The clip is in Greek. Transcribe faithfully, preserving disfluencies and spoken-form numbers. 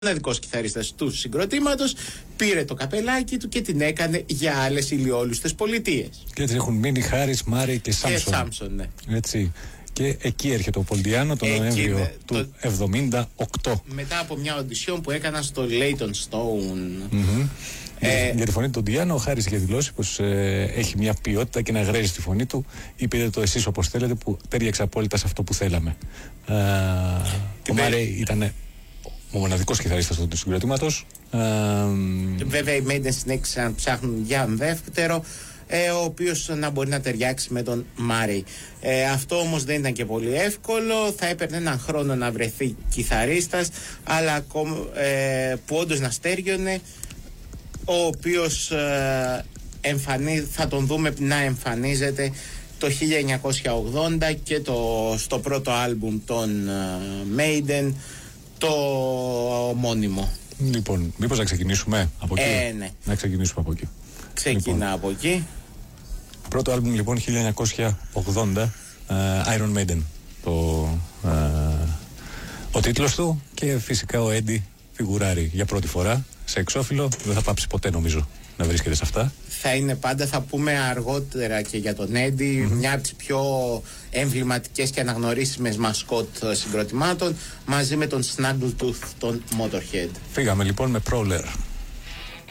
μοναδικός κιθαρίστας του συγκροτήματος, πήρε το καπελάκι του και την έκανε για άλλες ηλιόλουστες πολιτείες. Και έτσι έχουν μείνει Χάρις, Μάρεϊ και Σάμψον. Και Σάμψον, ναι. Έτσι. Και εκεί έρχεται ο Πολ Διάνο τον Νοέμβριο ναι, του το... εβδομήντα οκτώ. Μετά από μια οντισιόν που έκανα στο Leyton Stone. Mm-hmm. Ε, για, για τη φωνή του Διάνο, ο Χάρης είχε δηλώσει πως ε, έχει μια ποιότητα και να γρέζει στη φωνή του. Είπε το εσείς όπως θέλετε, που τέριαξε απόλυτα σε αυτό που θέλαμε. Ε, ο Μάρεϊ ήταν ο μοναδικός κιθαρίστας του συγκροτήματος. Ε, βέβαια οι Maiden συνέχισαν να ψάχνουν για δεύτερο, ε, ο οποίος να μπορεί να ταιριάξει με τον Μάρεϊ. Ε, αυτό όμως δεν ήταν και πολύ εύκολο. Θα έπαιρνε έναν χρόνο να βρεθεί κιθαρίστας, αλλά ακόμα, ε, που όντως να στέριωνε, ο οποίος ε, εμφανί, θα τον δούμε να εμφανίζεται το χίλια εννιακόσια ογδόντα και το, στο πρώτο άλμπουμ των uh, Maiden, το μόνιμο. Λοιπόν, μήπως να ξεκινήσουμε από εκεί. Ε, ναι. Να ξεκινήσουμε από εκεί. Ξεκινά λοιπόν από εκεί. Πρώτο άλμπουμ λοιπόν χίλια εννιακόσια ογδόντα, uh, Iron Maiden, το, uh, ο τίτλος του, και φυσικά ο Έντι φιγουράρει για πρώτη φορά σε εξώφυλλο. Δεν θα πάψει ποτέ νομίζω να βρίσκεται σε αυτά. Θα είναι πάντα, θα πούμε αργότερα και για τον Έντι, mm-hmm. μια από τις πιο εμβληματικές και αναγνωρίσιμες μασκότ συγκροτημάτων, μαζί με τον Snaggletooth, τον Motorhead. Φύγαμε λοιπόν με Prowler.